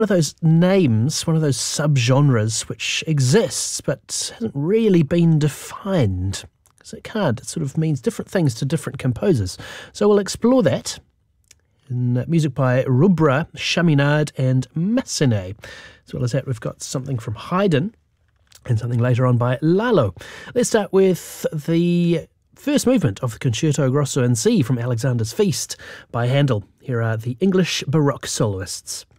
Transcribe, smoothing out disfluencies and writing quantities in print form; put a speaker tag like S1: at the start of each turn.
S1: of those names, one of those subgenres which exists but hasn't really been defined. Because it can't. It sort of means different things to different composers. So we'll explore that in music by Rubra, Chaminade and Massenet. As well as that, we've got something from Haydn and something later on by Lalo. Let's start with the first movement of the Concerto Grosso in C from Alexander's Feast by Handel. Here are the English Baroque soloists.